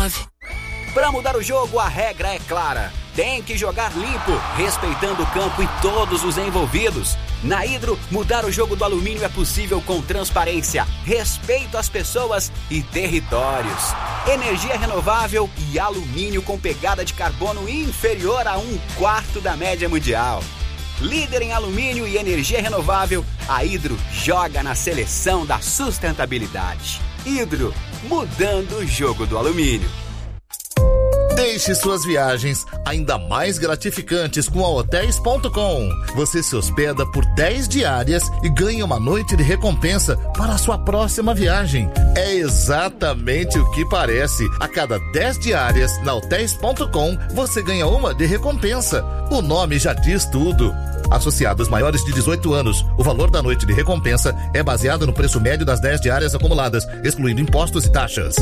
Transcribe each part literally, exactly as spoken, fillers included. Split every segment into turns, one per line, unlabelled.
Para mudar o jogo, a regra é clara. Tem que jogar limpo, respeitando o campo e todos os envolvidos. Na Hidro, mudar o jogo do alumínio é possível com transparência, respeito às pessoas e territórios. Energia renovável e alumínio com pegada de carbono inferior a um quarto da média mundial. Líder em alumínio e energia renovável, a Hidro joga na seleção da sustentabilidade. Hidro, mudando o jogo do alumínio.
Deixe suas viagens ainda mais gratificantes com a hotéis ponto com. Você se hospeda por dez diárias e ganha uma noite de recompensa para a sua próxima viagem. É exatamente o que parece. A cada dez diárias na hotéis ponto com, você ganha uma de recompensa. O nome já diz tudo. Associados maiores de dezoito anos, o valor da noite de recompensa é baseado no preço médio das dez diárias acumuladas, excluindo impostos e taxas.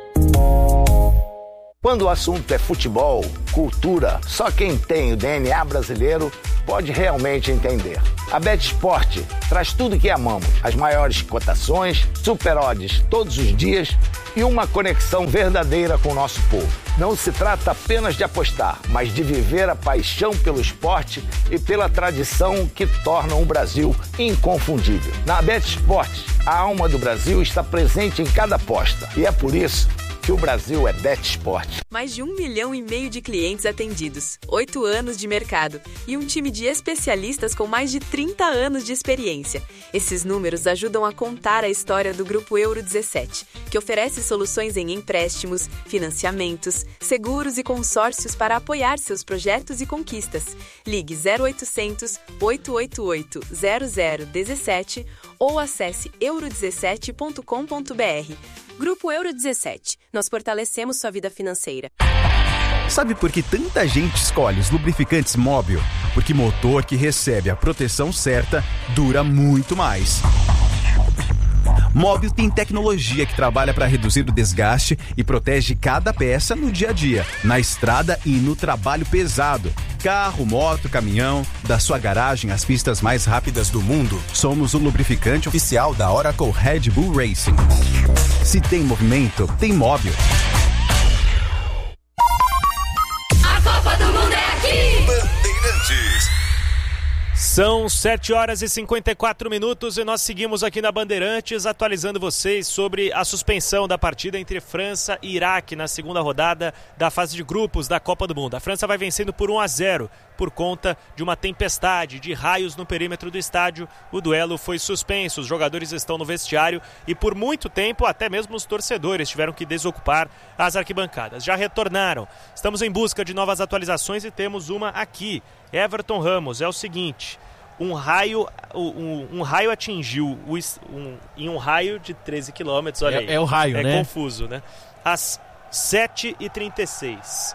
Quando o assunto é futebol, cultura, só quem tem o D N A brasileiro pode realmente entender. A BetSport traz tudo que amamos, as maiores cotações, super odds todos os dias e uma conexão verdadeira com o nosso povo. Não se trata apenas de apostar, mas de viver a paixão pelo esporte e pela tradição que tornam o Brasil inconfundível. Na BetSport, a alma do Brasil está presente em cada aposta e é por isso que o Brasil é BetSport.
Mais de um milhão e meio de clientes atendidos, oito anos de mercado e um time de especialistas com mais de trinta anos de experiência. Esses números ajudam a contar a história do Grupo Euro dezessete, que oferece soluções em empréstimos, financiamentos, seguros e consórcios para apoiar seus projetos e conquistas. Ligue zero oitocentos, oito oito oito, zero zero um sete ou acesse euro dezessete ponto com ponto b r. Grupo Euro dezessete. Nós fortalecemos sua vida financeira.
Sabe por que tanta gente escolhe os lubrificantes Móbil? Porque motor que recebe a proteção certa dura muito mais. Móbil tem tecnologia que trabalha para reduzir o desgaste e protege cada peça no dia a dia, na estrada e no trabalho pesado. Carro, moto, caminhão, da sua garagem às pistas mais rápidas do mundo. Somos o lubrificante oficial da Oracle Red Bull Racing. Se tem movimento, tem Móbil.
A Copa do Mundo é aqui!
Bandeirantes.
São sete horas e cinquenta e quatro minutos e nós seguimos aqui na Bandeirantes atualizando vocês sobre a suspensão da partida entre França e Iraque na segunda rodada da fase de grupos da Copa do Mundo. A França vai vencendo por um a zero por conta de uma tempestade de raios no perímetro do estádio. O duelo foi suspenso, os jogadores estão no vestiário e por muito tempo até mesmo os torcedores tiveram que desocupar as arquibancadas. Já retornaram. Estamos em busca de novas atualizações e temos uma aqui. Everton Ramos, é o seguinte, um raio, um, um raio atingiu o, um, em um raio de treze quilômetros, olha aí.
É, é o raio,
é
né?
É confuso, né? Às sete e trinta e seis.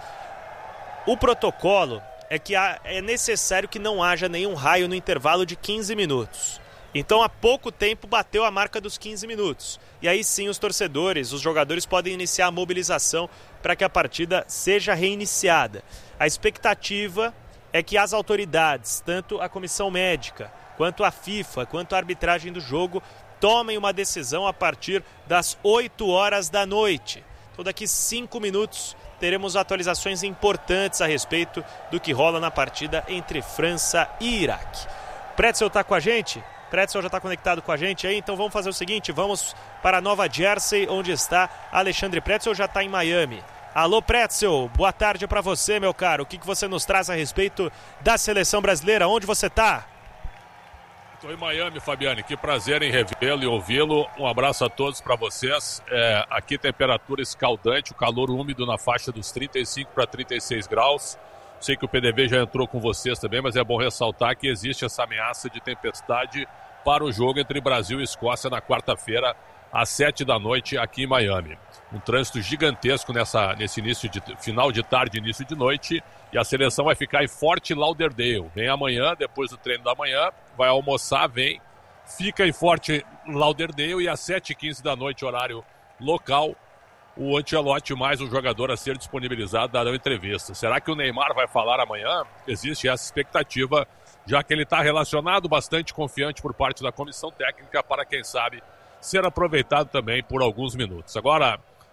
O protocolo é que há, é necessário que não haja nenhum raio no intervalo de quinze minutos. Então há pouco tempo bateu a marca dos quinze minutos. E aí sim os torcedores, os jogadores podem iniciar a mobilização para que a partida seja reiniciada. A expectativa é que as autoridades, tanto a comissão médica, quanto a FIFA, quanto a arbitragem do jogo, tomem uma decisão a partir das oito horas da noite. Então daqui cinco minutos teremos atualizações importantes a respeito do que rola na partida entre França e Iraque. Pretzel está com a gente? Pretzel já está conectado com a gente aí, então vamos fazer o seguinte, vamos para Nova Jersey, onde está Alexandre Pretzel, já está em Miami. Alô, Pretzel, boa tarde para você, meu caro. O que, que você nos traz a respeito da seleção brasileira? Onde você está?
Estou em Miami, Fabiane. Que prazer em revê-lo e ouvi-lo. Um abraço a todos para vocês. É, aqui temperatura escaldante, o calor úmido na faixa dos trinta e cinco para trinta e seis graus. Sei que o P D V já entrou com vocês também, mas é bom ressaltar que existe essa ameaça de tempestade para o jogo entre Brasil e Escócia na quarta-feira, às sete da noite, aqui em Miami. Um trânsito gigantesco nessa, nesse início de, final de tarde, início de noite, e a seleção vai ficar em Fort Lauderdale. Vem amanhã, depois do treino da manhã, vai almoçar, vem, fica em Fort Lauderdale e às sete e quinze da noite, horário local, o Ancelotti, mais um jogador a ser disponibilizado, darão entrevista. Será que o Neymar vai falar amanhã? Existe essa expectativa, já que ele está relacionado, bastante confiante por parte da comissão técnica para, quem sabe, ser aproveitado também por alguns minutos. Agora,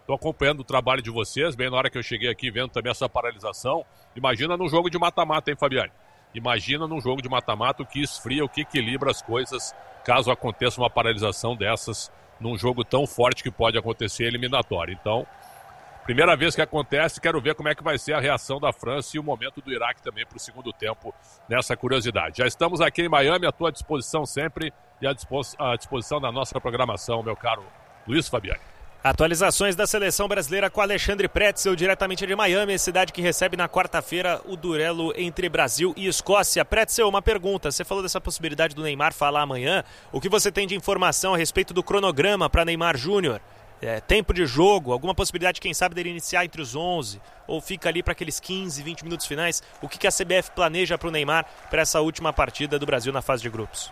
Estou acompanhando o trabalho de vocês, bem na hora que eu cheguei aqui vendo também essa paralisação. Imagina num jogo de mata-mata, hein, Fabiane? Imagina num jogo de mata-mata o que esfria, o que equilibra as coisas, caso aconteça uma paralisação dessas num jogo tão forte que pode acontecer eliminatório. Então, primeira vez que acontece, quero ver como é que vai ser a reação da França e o momento do Iraque também para o segundo tempo, nessa curiosidade. Já estamos aqui em Miami, à tua disposição sempre e à disposição da nossa programação, meu caro Luiz Fabiani.
Atualizações da seleção brasileira com Alexandre Pretzel, diretamente de Miami, cidade que recebe na quarta-feira o duelo entre Brasil e Escócia. Pretzel, uma pergunta, você falou dessa possibilidade do Neymar falar amanhã, o que você tem de informação a respeito do cronograma para Neymar Júnior? É, tempo de jogo, alguma possibilidade, quem sabe, dele iniciar entre os onze, ou fica ali para aqueles quinze, vinte minutos finais? O que, que a C B F planeja para o Neymar para essa última partida do Brasil na fase de grupos?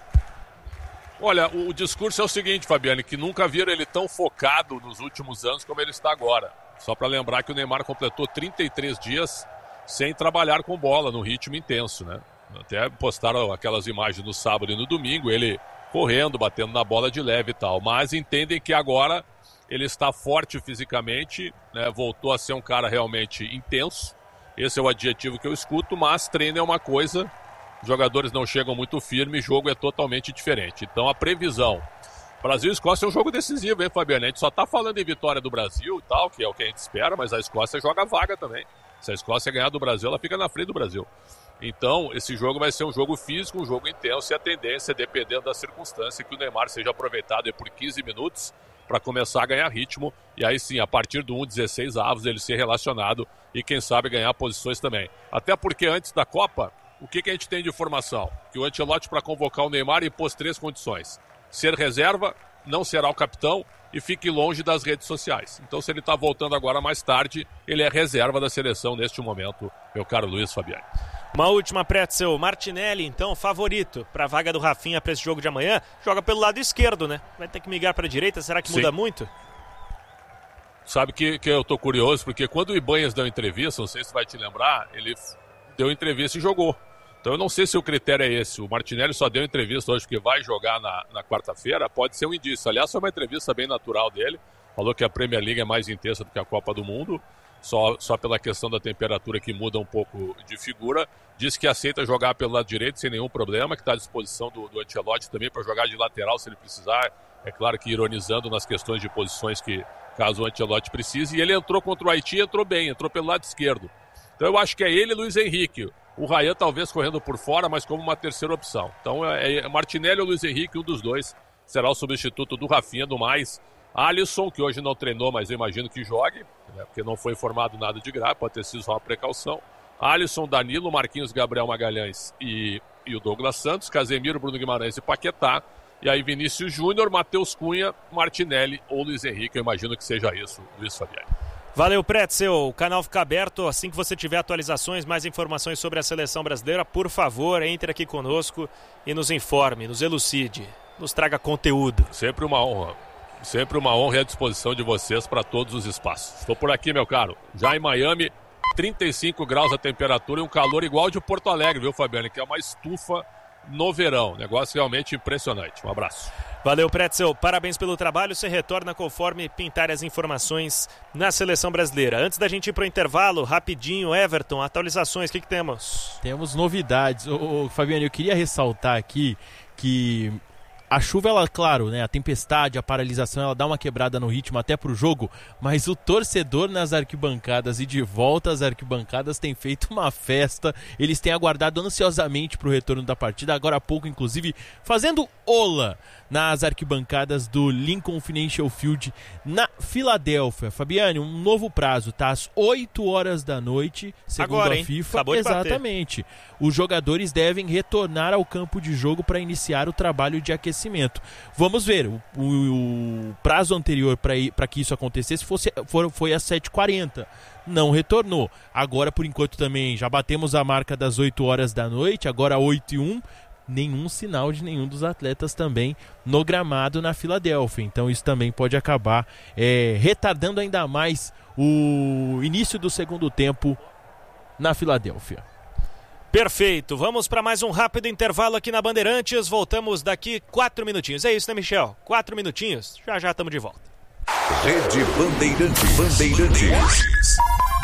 Olha, o, o discurso é o seguinte, Fabiane, que nunca viram ele tão focado nos últimos anos como ele está agora. Só para lembrar que o Neymar completou trinta e três dias sem trabalhar com bola, no ritmo intenso, né? Até postaram aquelas imagens no sábado e no domingo, ele correndo, batendo na bola de leve e tal. Mas entendem que agora ele está forte fisicamente, né? Voltou a ser um cara realmente intenso. Esse é o adjetivo que eu escuto, mas treino é uma coisa... Jogadores não chegam muito firme, jogo é totalmente diferente. Então a previsão, Brasil e Escócia é um jogo decisivo, hein, Fabiano? A gente só tá falando em vitória do Brasil e tal, que é o que a gente espera, mas a Escócia joga vaga também. Se a Escócia ganhar do Brasil, ela fica na frente do Brasil. Então esse jogo vai ser um jogo físico, um jogo intenso, e a tendência, dependendo da circunstância, que o Neymar seja aproveitado por quinze minutos para começar a ganhar ritmo, e aí sim, a partir do um dezesseis avos, ele ser relacionado e quem sabe ganhar posições também. Até porque antes da Copa, o que, que a gente tem de informação? Que o Ancelotti, para convocar o Neymar, impôs três condições. Ser reserva, não será o capitão e fique longe das redes sociais. Então, se ele está voltando agora mais tarde, ele é reserva da seleção neste momento, meu caro Luiz Fabiani.
Uma última, Pretzel. Martinelli, então, favorito para a vaga do Rafinha para esse jogo de amanhã. Joga pelo lado esquerdo, né? Vai ter que migrar para a direita, será que muda Sim. muito?
Sabe que, que eu tô curioso, porque quando o Ibanez deu entrevista, não sei se vai te lembrar, ele deu entrevista e jogou. Então eu não sei se o critério é esse. O Martinelli só deu entrevista hoje porque vai jogar na, na quarta-feira. Pode ser um indício. Aliás, foi uma entrevista bem natural dele. Falou que a Premier League é mais intensa do que a Copa do Mundo. Só, só pela questão da temperatura que muda um pouco de figura. Disse que aceita jogar pelo lado direito sem nenhum problema, que está à disposição do, do Ancelotti também para jogar de lateral se ele precisar. É claro que ironizando nas questões de posições que caso o Ancelotti precise. E ele entrou contra o Haiti, entrou bem, entrou pelo lado esquerdo. Então eu acho que é ele e Luiz Henrique. O Ryan talvez correndo por fora, mas como uma terceira opção. Então é, é Martinelli ou Luiz Henrique, um dos dois será o substituto do Rafinha. Do mais, Alisson, que hoje não treinou, mas eu imagino que jogue, né, porque não foi informado nada de grave, pode ter sido só uma precaução. Alisson, Danilo, Marquinhos, Gabriel Magalhães e, e o Douglas Santos, Casemiro, Bruno Guimarães e Paquetá. E aí Vinícius Júnior, Matheus Cunha, Martinelli ou Luiz Henrique, eu imagino que seja isso, Luiz Fabiani.
Valeu, Pretzel. O canal fica aberto. Assim que você tiver atualizações, mais informações sobre a seleção brasileira, por favor, entre aqui conosco e nos informe, nos elucide, nos traga conteúdo.
Sempre uma honra. Sempre uma honra e à disposição de vocês para todos os espaços. Estou por aqui, meu caro. Já em Miami, trinta e cinco graus a temperatura e um calor igual de Porto Alegre, viu, Fabiano? Que é uma estufa no verão. Negócio realmente impressionante. Um abraço.
Valeu, Pretzel. Parabéns pelo trabalho. Você retorna conforme pintar as informações na seleção brasileira. Antes da gente ir para o intervalo, rapidinho, Everton, atualizações, o que, que temos?
Temos novidades. Ô, ô, Fabiano, eu queria ressaltar aqui que a chuva, ela, claro, né, a tempestade, a paralisação, ela dá uma quebrada no ritmo até pro jogo, mas o torcedor nas arquibancadas e de volta às arquibancadas tem feito uma festa. Eles têm aguardado ansiosamente pro retorno da partida, agora há pouco, inclusive, fazendo ola nas arquibancadas do Lincoln Financial Field na Filadélfia. Fabiane, um novo prazo, tá? Às oito horas da noite, segundo
agora,
a
hein?
FIFA.
Acabou de bater.
Exatamente. Os jogadores devem retornar ao campo de jogo para iniciar o trabalho de aquecimento. Vamos ver, o, o, o prazo anterior para que isso acontecesse fosse, for, foi às sete e quarenta. Não retornou. Agora, por enquanto, também já batemos a marca das oito horas da noite, agora oito e um. Nenhum sinal de nenhum dos atletas também no gramado na Filadélfia. Então isso também pode acabar é, retardando ainda mais o início do segundo tempo na Filadélfia.
Perfeito, vamos para mais um rápido intervalo aqui na Bandeirantes. Voltamos daqui quatro minutinhos. É isso, né, Michel? Quatro minutinhos, já já estamos de volta.
Rede Bandeirantes. Bandeirantes.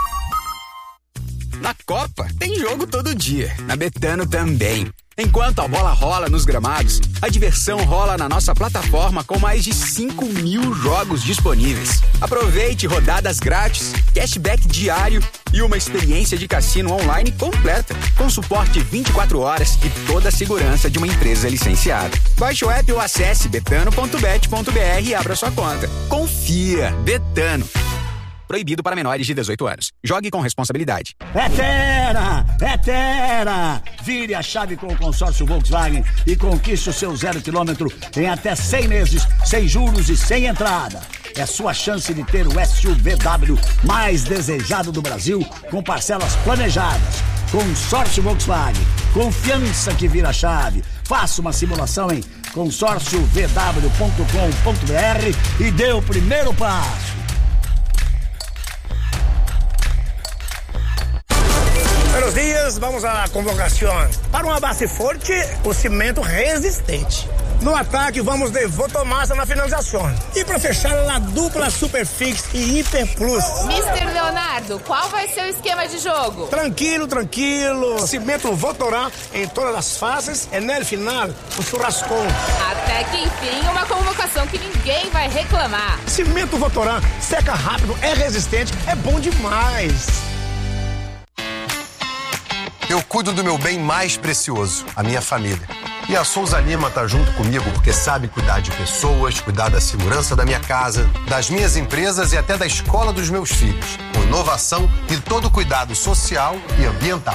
Na Copa, tem jogo todo dia. Na Betano também. Enquanto a bola rola nos gramados, a diversão rola na nossa plataforma com mais de cinco mil jogos disponíveis. Aproveite rodadas grátis, cashback diário e uma experiência de cassino online completa, com suporte vinte e quatro horas e toda a segurança de uma empresa licenciada. Baixe o app ou acesse betano ponto bet ponto br e abra sua conta. Confia, Betano. Proibido para menores de dezoito anos. Jogue com responsabilidade.
É Terra! É Terra! Vire a chave com o consórcio Volkswagen e conquiste o seu zero quilômetro em até cem meses, sem juros e sem entrada. É sua chance de ter o S U V W mais desejado do Brasil, com parcelas planejadas. Consórcio Volkswagen. Confiança que vira chave. Faça uma simulação em consórcio v w ponto com ponto b r e dê o primeiro passo.
Buenos dias, vamos à convocação. Para uma base forte, o cimento resistente. No ataque, vamos de Votomassa na finalização. E para fechar, a dupla Superfix e Hiper Plus.
mister Leonardo, qual vai ser o esquema de jogo?
Tranquilo, tranquilo. Cimento Votorá em todas as fases e no final, o churrascão.
Até que enfim, uma convocação que ninguém vai reclamar.
Cimento Votorá, seca rápido, é resistente, é bom demais.
Eu cuido do meu bem mais precioso, a minha família. E a Souza Lima tá junto comigo porque sabe cuidar de pessoas, cuidar da segurança da minha casa, das minhas empresas e até da escola dos meus filhos, com inovação e todo o cuidado social e ambiental.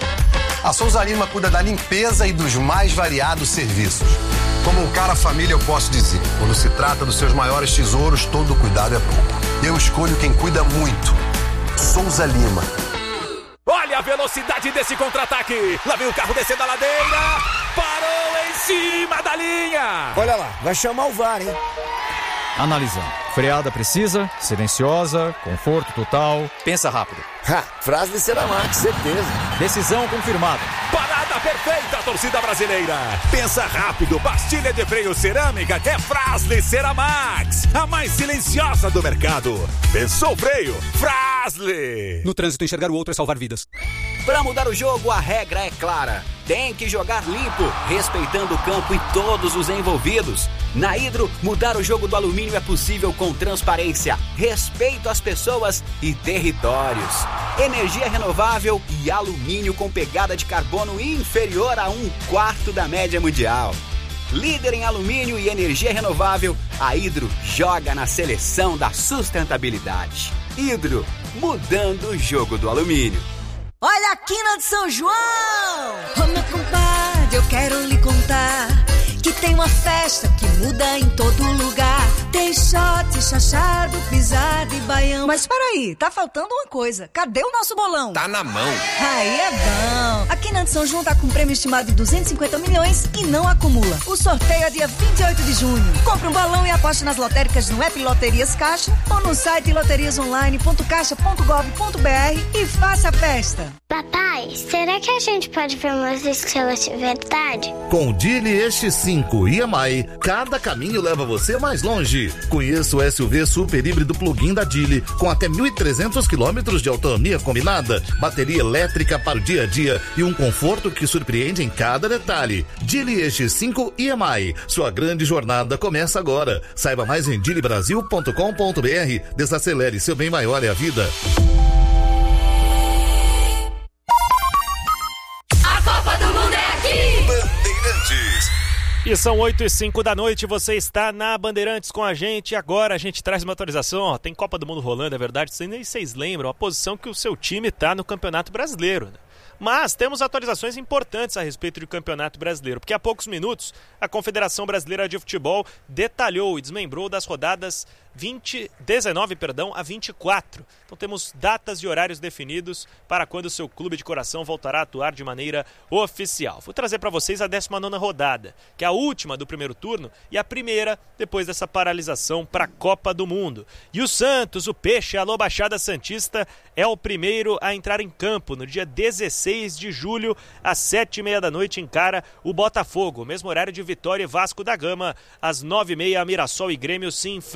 A Souza Lima cuida da limpeza e dos mais variados serviços. Como um cara família, eu posso dizer, quando se trata dos seus maiores tesouros, todo cuidado é pouco. Eu escolho quem cuida muito. Souza Lima.
Olha a velocidade desse contra-ataque. Lá vem o carro descendo a ladeira. Parou em cima da linha.
Olha lá, vai chamar o V A R, hein?
Analisando. Freada precisa, silenciosa, conforto total. Pensa rápido.
Ha, frase de Ceramax, certeza.
Decisão confirmada.
Parada perfeita, torcida brasileira. Pensa rápido, pastilha de freio cerâmica é Fras-le Ceramax, a mais silenciosa do mercado. Pensou freio? Fras-le.
No trânsito, enxergar o outro é salvar vidas.
Para mudar o jogo, a regra é clara. Tem que jogar limpo, respeitando o campo e todos os envolvidos. Na Hidro, mudar o jogo do alumínio é possível com transparência, respeito às pessoas e territórios. Energia renovável e alumínio com pegada de carbono inferior a um quarto da média mundial. Líder em alumínio e energia renovável, a Hidro joga na seleção da sustentabilidade. Hidro, mudando o jogo do alumínio.
Olha a quina de São João! Ô meu compadre, eu quero lhe contar que tem uma festa que muda em todo lugar. Tem shot, chachado, pisado e baião. Mas peraí, tá faltando uma coisa. Cadê o nosso bolão?
Tá na mão.
Aí é bom. A Quina de São João tá com um prêmio estimado de duzentos e cinquenta milhões e não acumula. O sorteio é dia vinte e oito de junho. Compre um balão e aposte nas lotéricas no app Loterias Caixa ou no site loterias online ponto caixa ponto gov ponto b r e faça a festa.
Papai, será que a gente pode ver umas estrelas de verdade?
Com o Dili X cinco e M I, cada caminho leva você mais longe. Conheça o S U V super híbrido plug-in da Dili, com até mil e trezentos quilômetros de autonomia combinada, bateria elétrica para o dia a dia e um conforto que surpreende em cada detalhe. Dili X cinco e M I, sua grande jornada começa agora. Saiba mais em dili brasil ponto com ponto b r. Desacelere, seu bem maior é a vida.
E são oito e cinco da noite, você está na Bandeirantes com a gente. Agora a gente traz uma atualização, ó, tem Copa do Mundo rolando, é verdade, nem vocês lembram a posição que o seu time está no Campeonato Brasileiro, né? Mas temos atualizações importantes a respeito do Campeonato Brasileiro, porque há poucos minutos a Confederação Brasileira de Futebol detalhou e desmembrou das rodadas vinte, dezenove perdão, a vinte e quatro. Então temos datas e horários definidos para quando o seu clube de coração voltará a atuar de maneira oficial. Vou trazer para vocês a décima nona rodada, que é a última do primeiro turno e a primeira depois dessa paralisação para a Copa do Mundo. E o Santos, o Peixe, a Lobaixada Santista, é o primeiro a entrar em campo no dia dezesseis de julho, às sete e meia da noite, encara o Botafogo. Mesmo horário de Vitória e Vasco da Gama, às nove e meia, Mirassol e Grêmio se enfrentam.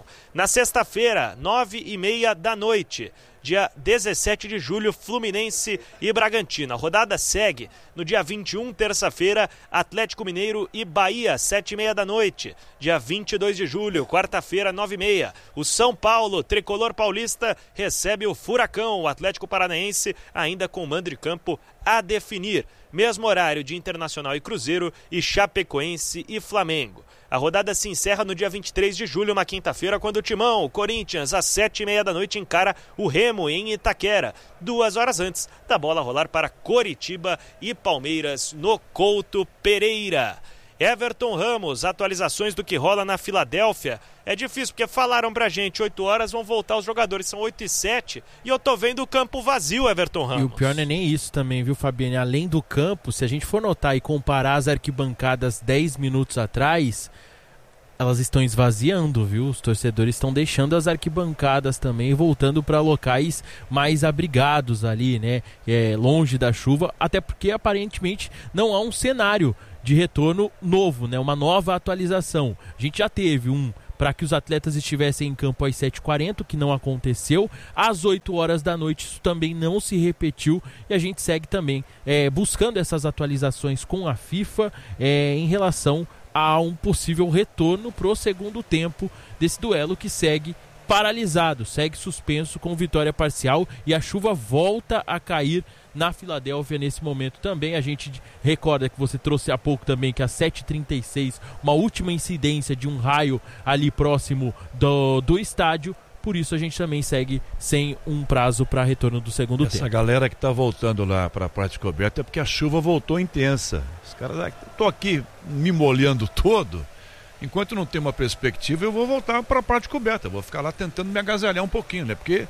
Brasileirão. Na sexta-feira, nove e meia da noite, dia dezessete de julho, Fluminense e Bragantino. A rodada segue no dia vinte e um, terça-feira, Atlético Mineiro e Bahia, sete e meia da noite. Dia vinte e dois de julho, quarta-feira, nove e meia. O São Paulo, tricolor paulista, recebe o Furacão. O Atlético Paranaense ainda com mando de campo a definir. Mesmo horário de Internacional e Cruzeiro e Chapecoense e Flamengo. A rodada se encerra no dia vinte e três de julho, uma quinta-feira, quando o Timão, o Corinthians, às sete e meia da noite, encara o Remo em Itaquera. Duas horas antes da bola rolar para Coritiba e Palmeiras no Couto Pereira. Everton Ramos, atualizações do que rola na Filadélfia. É difícil porque falaram pra gente, oito horas vão voltar os jogadores, são oito e sete, e eu tô vendo o campo vazio, Everton Ramos.
E o pior não é nem isso também, viu, Fabiane? Além do campo, se a gente for notar e comparar as arquibancadas dez minutos atrás, elas estão esvaziando, viu? Os torcedores estão deixando as arquibancadas também, voltando para locais mais abrigados ali, né? É, longe da chuva, até porque aparentemente não há um cenário de retorno novo, né? Uma nova atualização. A gente já teve um para que os atletas estivessem em campo às sete e quarenta, que não aconteceu. Às oito horas da noite isso também não se repetiu, e a gente segue também é, buscando essas atualizações com a FIFA é, em relação a um possível retorno para o segundo tempo desse duelo que segue paralisado, segue suspenso com vitória parcial, e a chuva volta a cair na Filadélfia nesse momento também. A gente recorda que você trouxe há pouco também que às sete e trinta e seis, uma última incidência de um raio ali próximo do, do estádio. Por isso a gente também segue sem um prazo para retorno do segundo
Essa
tempo.
Essa galera que está voltando lá para a parte coberta é porque a chuva voltou intensa. Os caras, tô aqui me molhando todo. Enquanto não tem uma perspectiva, eu vou voltar para a parte coberta. Eu vou ficar lá tentando me agasalhar um pouquinho, né? Porque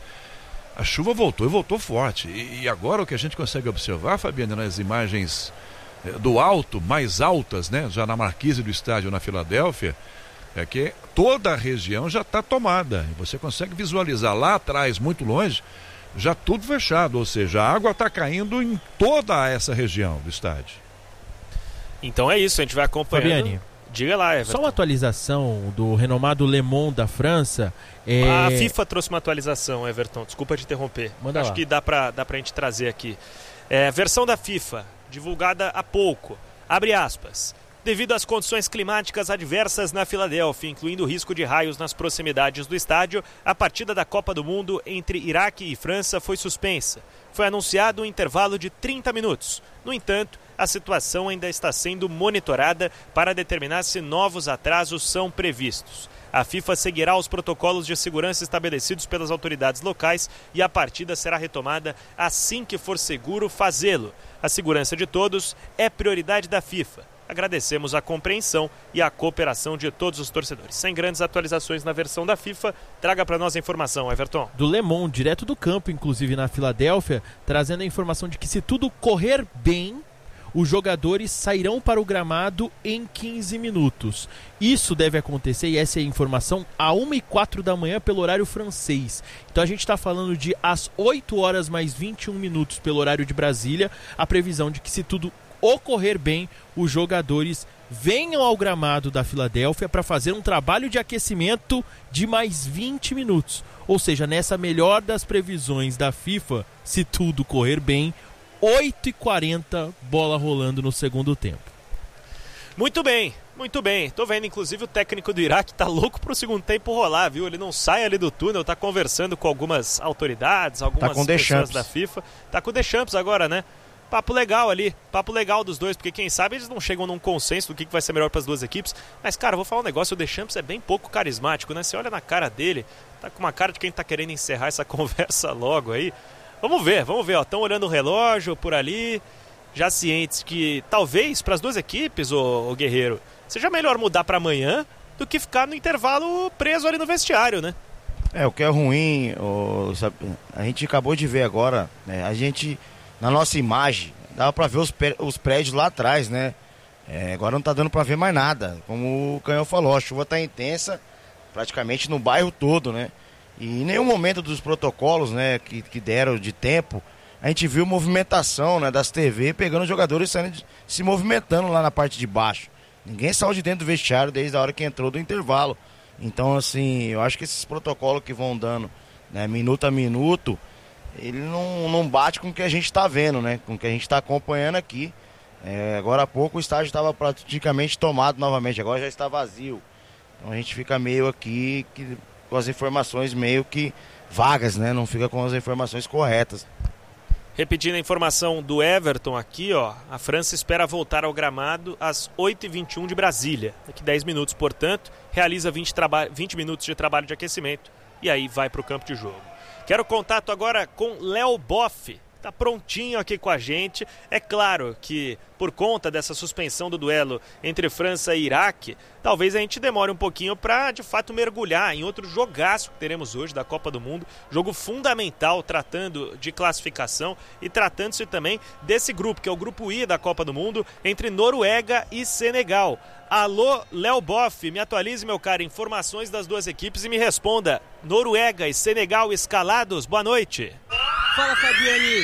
a chuva voltou e voltou forte. E, e agora o que a gente consegue observar, Fabiana, nas imagens eh, do alto, mais altas, né? Já na marquise do estádio na Filadélfia, é que toda a região já está tomada. E você consegue visualizar lá atrás, muito longe, já tudo fechado. Ou seja, a água está caindo em toda essa região do estádio.
Então é isso, a gente vai acompanhando.
Fabiane,
diga lá, Everton.
Só uma atualização do renomado Le Monde da França. É...
A FIFA trouxe uma atualização, Everton, desculpa te interromper.
Manda
Acho
lá.
que dá pra, dá pra gente trazer aqui. É, versão da FIFA, divulgada há pouco. Abre aspas. Devido às condições climáticas adversas na Filadélfia, incluindo o risco de raios nas proximidades do estádio, a partida da Copa do Mundo entre Iraque e França foi suspensa. Foi anunciado um intervalo de trinta minutos. No entanto, a situação ainda está sendo monitorada para determinar se novos atrasos são previstos. A FIFA seguirá os protocolos de segurança estabelecidos pelas autoridades locais e a partida será retomada assim que for seguro fazê-lo. A segurança de todos é prioridade da FIFA. Agradecemos a compreensão e a cooperação de todos os torcedores. Sem grandes atualizações na versão da FIFA, traga para nós a informação, Everton.
Do Le Monde, direto do campo, inclusive na Filadélfia, trazendo a informação de que se tudo correr bem, os jogadores sairão para o gramado em quinze minutos. Isso deve acontecer, e essa é a informação, a uma e quatro da manhã pelo horário francês. Então a gente está falando de às oito horas mais vinte e um minutos pelo horário de Brasília, a previsão de que se tudo ocorrer bem, os jogadores venham ao gramado da Filadélfia para fazer um trabalho de aquecimento de mais vinte minutos. Ou seja, nessa melhor das previsões da FIFA, se tudo correr bem, oito e quarenta, bola rolando no segundo tempo.
Muito bem, muito bem. Tô vendo, inclusive, o técnico do Iraque tá louco pro segundo tempo rolar, viu? Ele não sai ali do túnel, tá conversando com algumas autoridades, algumas
tá com
pessoas da FIFA. Tá com o Deschamps agora, né? Papo legal ali, papo legal dos dois, porque quem sabe eles não chegam num consenso do que vai ser melhor para as duas equipes. Mas, cara, vou falar um negócio, o Deschamps é bem pouco carismático, né? Você olha na cara dele, tá com uma cara de quem tá querendo encerrar essa conversa logo aí. Vamos ver, vamos ver, ó, estão olhando o relógio por ali, já cientes que talvez para as duas equipes, ô, ô Guerreiro, seja melhor mudar para amanhã do que ficar no intervalo preso ali no vestiário, né?
É, o que é ruim, ô, sabe, a gente acabou de ver agora, né, a gente... Na nossa imagem, dava pra ver os, os prédios lá atrás, né? É, agora não tá dando pra ver mais nada. Como o Canhão falou, a chuva tá intensa, praticamente no bairro todo, né? E em nenhum momento dos protocolos, né, que, que deram de tempo, a gente viu movimentação, né, das T V, pegando os jogadores e saindo, se movimentando lá na parte de baixo. Ninguém saiu de dentro do vestiário desde a hora que entrou do intervalo. Então, assim, eu acho que esses protocolos que vão dando, né, minuto a minuto, ele não, não bate com o que a gente está vendo, né? Com o que a gente está acompanhando aqui. É, agora há pouco o estádio estava praticamente tomado novamente, agora já está vazio. Então a gente fica meio aqui que, com as informações meio que vagas, né? Não fica com as informações corretas.
Repetindo a informação do Everton aqui, ó, a França espera voltar ao gramado às oito e vinte e um de Brasília. Daqui dez minutos, portanto, realiza vinte, traba- vinte minutos de trabalho de aquecimento e aí vai para o campo de jogo. Quero contato agora com Léo Boff. Tá prontinho aqui com a gente. É claro que por conta dessa suspensão do duelo entre França e Iraque, talvez a gente demore um pouquinho para de fato mergulhar em outro jogaço que teremos hoje da Copa do Mundo, jogo fundamental tratando de classificação e tratando-se também desse grupo, que é o grupo I da Copa do Mundo, entre Noruega e Senegal. Alô, Léo Boff, me atualize, meu cara, informações das duas equipes e me responda. Noruega e Senegal escalados, boa noite.
Fala, Fabiane.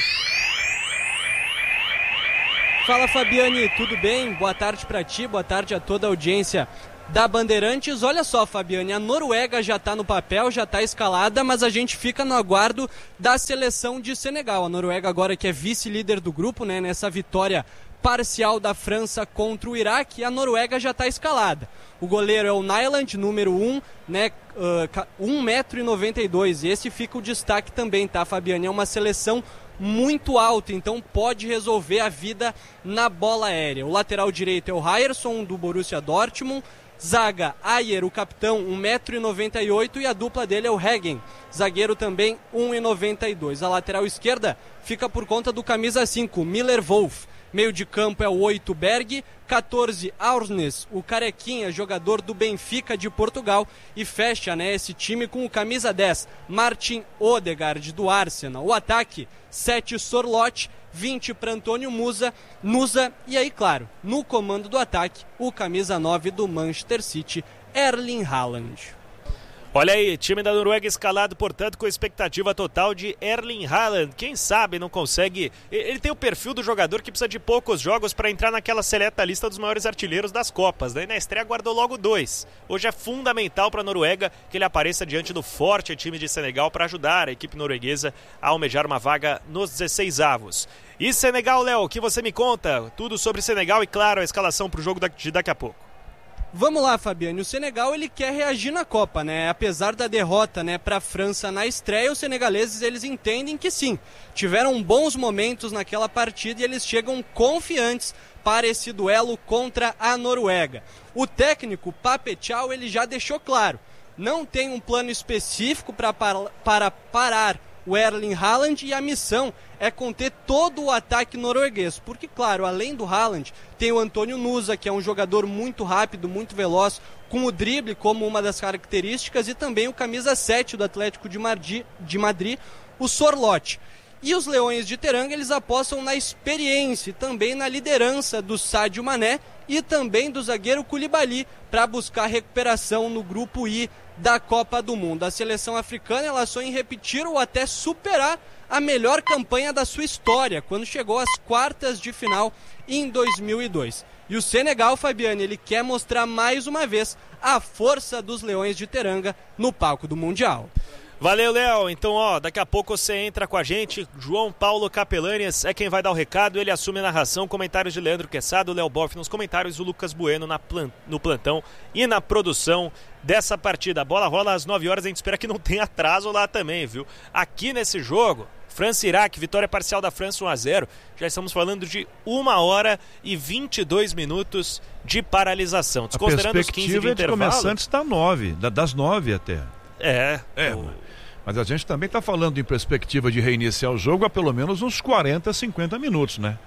Fala, Fabiane, tudo bem? Boa tarde pra ti, boa tarde a toda a audiência da Bandeirantes. Olha só, Fabiane, a Noruega já tá no papel, já tá escalada, mas a gente fica no aguardo da seleção de Senegal. A Noruega agora que é vice-líder do grupo, né, nessa vitória parcial da França contra o Iraque, a Noruega já está escalada. O goleiro é o Nyland, número um, né, uh, um metro e noventa e dois, e esse fica o destaque também, tá, Fabiane? É uma seleção muito alta, então pode resolver a vida na bola aérea. O lateral direito é o Ryerson, do Borussia Dortmund. Zaga, Ayer, o capitão, um metro e noventa e oito, e a dupla dele é o Hegen, zagueiro também, um metro e noventa e dois. A lateral esquerda fica por conta do camisa cinco, Miller Wolf. Meio de campo é o oito, Berg, quatorze, Aursnes, o carequinha, jogador do Benfica de Portugal, e fecha, né, esse time com o camisa dez, Martin Odegaard, do Arsenal. O ataque, sete, Sorloth, vinte para Antônio Musa, Nusa, e aí, claro, no comando do ataque, o camisa nove do Manchester City, Erling Haaland.
Olha aí, time da Noruega escalado, portanto, com expectativa total de Erling Haaland. Quem sabe não consegue... Ele tem o perfil do jogador que precisa de poucos jogos para entrar naquela seleta lista dos maiores artilheiros das Copas, né? E na estreia guardou logo dois. Hoje é fundamental para a Noruega que ele apareça diante do forte time de Senegal para ajudar a equipe norueguesa a almejar uma vaga nos dezesseis avos. E Senegal, Léo, o que você me conta? Tudo sobre Senegal e, claro, a escalação para o jogo de daqui a pouco.
Vamos lá, Fabiane, o Senegal ele quer reagir na Copa, né? Apesar da derrota, né, para a França na estreia, os senegaleses eles entendem que sim, tiveram bons momentos naquela partida e eles chegam confiantes para esse duelo contra a Noruega. O técnico Pape Thiaw ele já deixou claro, não tem um plano específico pra, para parar o Erling Haaland, e a missão é conter todo o ataque norueguês, porque claro, além do Haaland, tem o Antônio Nusa, que é um jogador muito rápido, muito veloz, com o drible como uma das características, e também o camisa sete do Atlético de Madrid, de Madrid, o Sorloth. E os Leões de Teranga, eles apostam na experiência e também na liderança do Sadio Mané e também do zagueiro Koulibaly para buscar recuperação no grupo I da Copa do Mundo. A seleção africana ela sonha em repetir ou até superar a melhor campanha da sua história, quando chegou às quartas de final em dois mil e dois. E o Senegal, Fabiane, ele quer mostrar mais uma vez a força dos Leões de Teranga no palco do Mundial.
Valeu, Léo. Então, ó, daqui a pouco você entra com a gente. João Paulo Capelanes é quem vai dar o recado. Ele assume a narração, comentários de Leandro Quezado, Léo Boff nos comentários, o Lucas Bueno na plan... no plantão e na produção dessa partida. A bola rola às nove horas, a gente espera que não tenha atraso lá também, viu? Aqui nesse jogo, França e Iraque, vitória parcial da França um a zero. Já estamos falando de uma hora e vinte e dois minutos de paralisação. Desconsiderando os quinze de intervalo.
A perspectiva é de começar antes da nove, das nove até.
É.
É, o... Mas a gente também está falando em perspectiva de reiniciar o jogo há pelo menos uns quarenta, cinquenta minutos, né?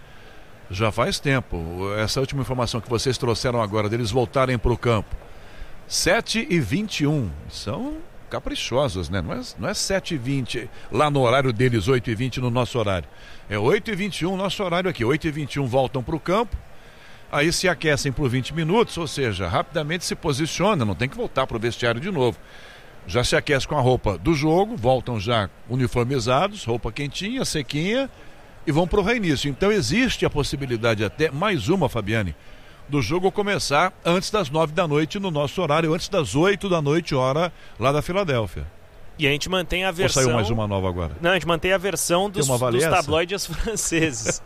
Já faz tempo. Essa última informação que vocês trouxeram agora, deles voltarem para o campo. sete e vinte e um. São caprichosos, né? Não é, não é sete e vinte lá no horário deles, oito e vinte no nosso horário. É oito e vinte e um nosso horário aqui. oito e vinte e um voltam para o campo. Aí se aquecem por vinte minutos, ou seja, rapidamente se posiciona, não tem que voltar para o vestiário de novo. Já se aquece com a roupa do jogo, voltam já uniformizados, roupa quentinha, sequinha, e vão para o reinício. Então existe a possibilidade até, mais uma, Fabiane, do jogo começar antes das nove da noite no nosso horário, antes das oito da noite, hora lá da Filadélfia.
E a gente mantém a versão...
Ou saiu mais uma nova agora?
Não, a gente mantém a versão dos, dos tabloides franceses.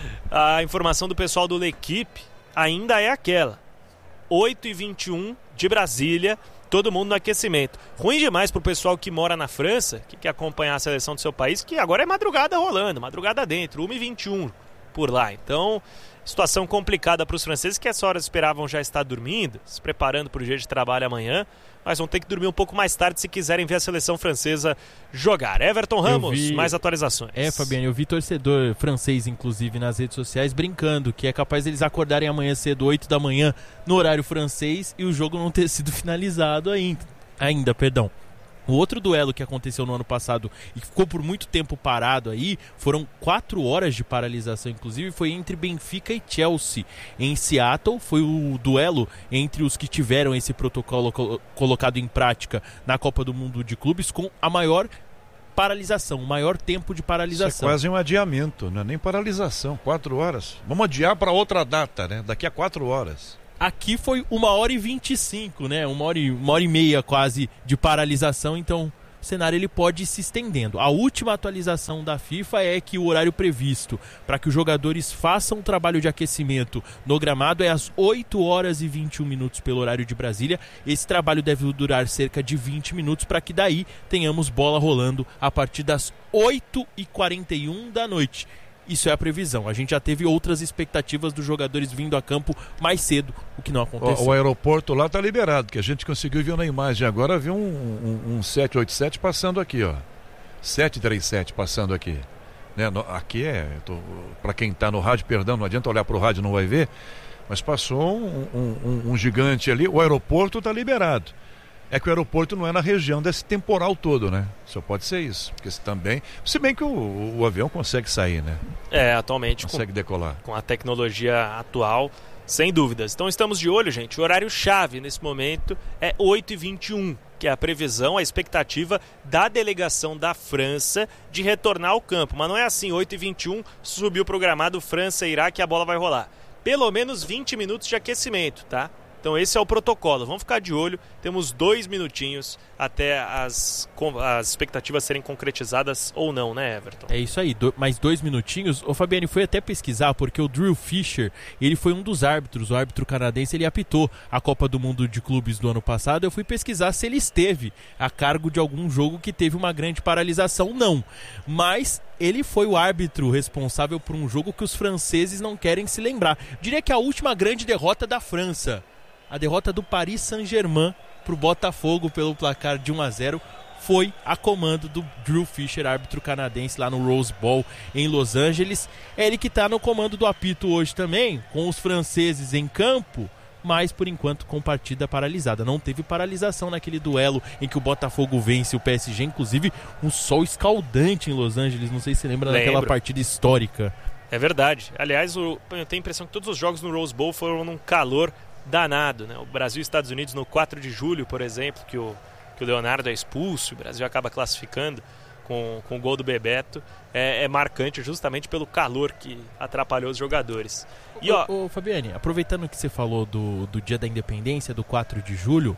A informação do pessoal do L'Equipe ainda é aquela. oito e vinte e um de Brasília, todo mundo no aquecimento. Ruim demais pro pessoal que mora na França, que quer acompanhar a seleção do seu país, que agora é madrugada rolando, madrugada dentro, uma e vinte e um por lá. Então, situação complicada para os franceses, que essa hora esperavam já estar dormindo, se preparando para o dia de trabalho amanhã, mas vão ter que dormir um pouco mais tarde se quiserem ver a seleção francesa jogar. Everton Ramos, vi... mais atualizações.
É, Fabiano, eu vi torcedor francês, inclusive, nas redes sociais, brincando que é capaz deles acordarem amanhã cedo, oito da manhã, no horário francês, e o jogo não ter sido finalizado ainda. Ainda, perdão. O outro duelo que aconteceu no ano passado e que ficou por muito tempo parado aí, foram quatro horas de paralisação, inclusive, foi entre Benfica e Chelsea. Em Seattle, foi o duelo entre os que tiveram esse protocolo col- colocado em prática na Copa do Mundo de Clubes com a maior paralisação, o maior tempo de paralisação.
Isso é quase um adiamento, não é nem paralisação, quatro horas. Vamos adiar para outra data, né? Daqui a quatro horas.
Aqui foi uma hora e vinte e cinco, né? Uma hora e, uma hora e meia quase de paralisação, então o cenário ele pode ir se estendendo. A última atualização da FIFA é que o horário previsto para que os jogadores façam o trabalho de aquecimento no gramado é às oito horas e vinte e um minutos pelo horário de Brasília. Esse trabalho deve durar cerca de vinte minutos para que daí tenhamos bola rolando a partir das oito e quarenta e um da noite. Isso é a previsão. A gente já teve outras expectativas dos jogadores vindo a campo mais cedo, o que não aconteceu.
O, o aeroporto lá está liberado, que a gente conseguiu ver na imagem. Agora viu um, um, um sete oito sete passando aqui, ó. sete três sete passando aqui. Né? No, aqui é, para quem está no rádio, perdão, não adianta olhar para o rádio, não vai ver, mas passou um, um, um, um gigante ali. O aeroporto está liberado. É que o aeroporto não é na região desse temporal todo, né? Só pode ser isso. Porque se também. Se bem que o, o avião consegue sair, né?
É, atualmente.
Consegue com, decolar.
Com a tecnologia atual, sem dúvidas. Então estamos de olho, gente. O horário-chave nesse momento é oito e vinte e um, que é a previsão, a expectativa da delegação da França de retornar ao campo. Mas não é assim, oito e vinte e um, subiu o programado França e Iraque e a bola vai rolar. Pelo menos vinte minutos de aquecimento, tá? Então esse é o protocolo, vamos ficar de olho, temos dois minutinhos até as, as expectativas serem concretizadas ou não, né, Everton?
É isso aí, do, mais dois minutinhos. O Fabiano foi até pesquisar, porque o Drew Fisher, ele foi um dos árbitros, o árbitro canadense, ele apitou a Copa do Mundo de Clubes do ano passado. Eu fui pesquisar se ele esteve a cargo de algum jogo que teve uma grande paralisação, não. Mas ele foi o árbitro responsável por um jogo que os franceses não querem se lembrar. Eu diria que a última grande derrota da França, a derrota do Paris Saint-Germain para o Botafogo pelo placar de um a zero, foi a comando do Drew Fisher, árbitro canadense lá no Rose Bowl em Los Angeles. É ele que está no comando do apito hoje também, com os franceses em campo, mas por enquanto com partida paralisada. Não teve paralisação naquele duelo em que o Botafogo vence o P S G, inclusive um sol escaldante em Los Angeles, não sei se você lembra
Lembro.
daquela partida histórica.
É verdade. Aliás, o, eu tenho a impressão que todos os jogos no Rose Bowl foram num calor danado, né? O Brasil e Estados Unidos no quatro de julho, por exemplo, que o, que o Leonardo é expulso, o Brasil acaba classificando com, com o gol do Bebeto, é, é marcante justamente pelo calor que atrapalhou os jogadores. E, ó...
ô, ô, Fabiane, aproveitando que você falou do, do Dia da Independência, do quatro de julho,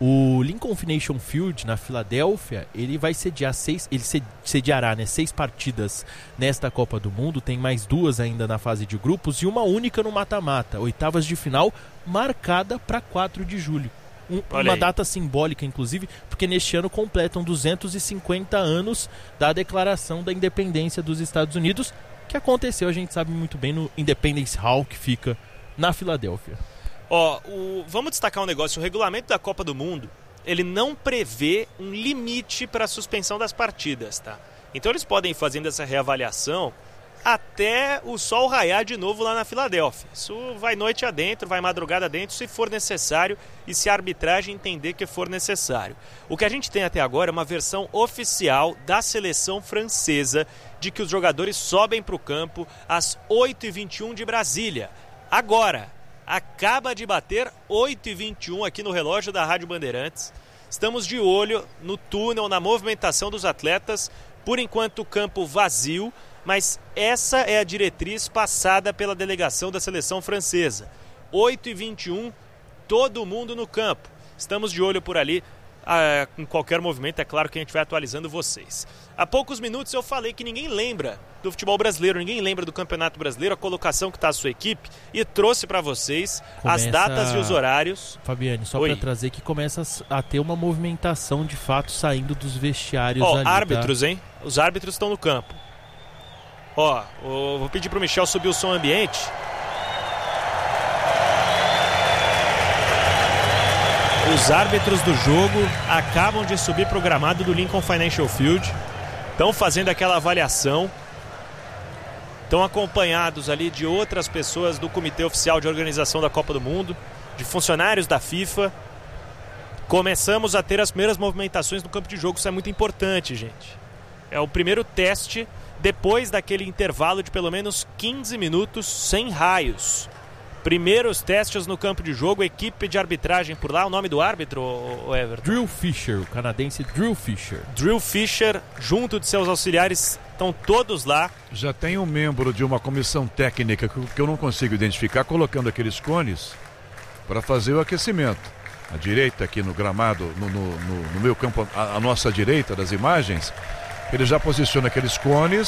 o Lincoln Financial Field na Filadélfia, ele vai sediar seis, ele sediará, né, seis partidas nesta Copa do Mundo, tem mais duas ainda na fase de grupos e uma única no mata-mata, oitavas de final, marcada para quatro de julho. Um, uma aí. Data simbólica, inclusive, porque neste ano completam duzentos e cinquenta anos da Declaração da Independência dos Estados Unidos, que aconteceu, a gente sabe muito bem, no Independence Hall, que fica na Filadélfia.
Ó, o, vamos destacar um negócio. O regulamento da Copa do Mundo, ele não prevê um limite para a suspensão das partidas, tá? Então eles podem ir fazendo essa reavaliação até o sol raiar de novo lá na Filadélfia. Isso vai noite adentro, vai madrugada adentro, se for necessário e se a arbitragem entender que for necessário. O que a gente tem até agora é uma versão oficial da seleção francesa de que os jogadores sobem para o campo às oito e vinte e um de Brasília. Agora... Acaba de bater oito e vinte e um aqui no relógio da Rádio Bandeirantes. Estamos de olho no túnel, na movimentação dos atletas. Por enquanto, o campo vazio, mas essa é a diretriz passada pela delegação da seleção francesa. oito e vinte e um, todo mundo no campo. Estamos de olho por ali, ah, com qualquer movimento, é claro que a gente vai atualizando vocês. Há poucos minutos eu falei que ninguém lembra do futebol brasileiro, ninguém lembra do Campeonato Brasileiro, a colocação que está a sua equipe, e trouxe para vocês
Começa...
as datas e os horários.
Fabiane, só para trazer que começa a ter uma movimentação de fato saindo dos vestiários
Ó,
ali,
árbitros,
tá?
hein? Os árbitros estão no campo. Ó, eu vou pedir pro Michel subir o som ambiente. Os árbitros do jogo acabam de subir pro gramado do Lincoln Financial Field. Estão fazendo aquela avaliação. Estão acompanhados ali de outras pessoas do Comitê Oficial de Organização da Copa do Mundo, de funcionários da FIFA. Começamos a ter as primeiras movimentações no campo de jogo. Isso é muito importante, gente. É o primeiro teste depois daquele intervalo de pelo menos quinze minutos sem raios. Primeiros testes no campo de jogo, equipe de arbitragem por lá. O nome do árbitro, o Everton?
Drew Fisher, o canadense Drew Fisher.
Drew Fisher, junto de seus auxiliares, estão todos lá.
Já tem um membro de uma comissão técnica que eu não consigo identificar, colocando aqueles cones para fazer o aquecimento. À direita, aqui no gramado, no, no, no, no meu campo, à, à nossa direita das imagens, ele já posiciona aqueles cones